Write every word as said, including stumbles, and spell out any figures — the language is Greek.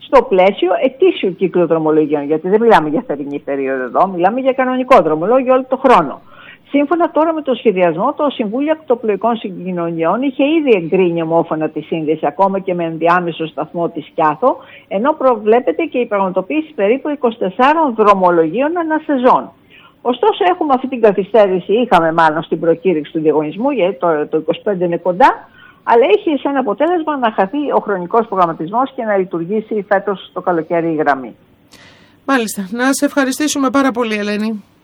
στο πλαίσιο ετήσιου κύκλου δρομολογίων, γιατί δεν μιλάμε για θερινή περίοδο εδώ, μιλάμε για κανονικό δρομολόγιο όλο το χρόνο. Σύμφωνα τώρα με το σχεδιασμό, το Συμβούλιο Ακτοπλοϊκών Συγκοινωνιών είχε ήδη εγκρίνει ομόφωνα τη σύνδεση, ακόμα και με ενδιάμεσο σταθμό τη Σκιάθο, ενώ προβλέπεται και η πραγματοποίηση περίπου είκοσι τεσσάρων δρομολογίων ανά σεζόν. Ωστόσο, έχουμε αυτή την καθυστέρηση, είχαμε μάλλον στην προκήρυξη του διαγωνισμού, γιατί το, το είκοσι πέντε είναι κοντά, αλλά έχει σαν αποτέλεσμα να χαθεί ο χρονικός προγραμματισμός και να λειτουργήσει φέτος το καλοκαίρι η γραμμή. Μάλιστα. Να σε ευχαριστήσουμε πάρα πολύ, Ελένη.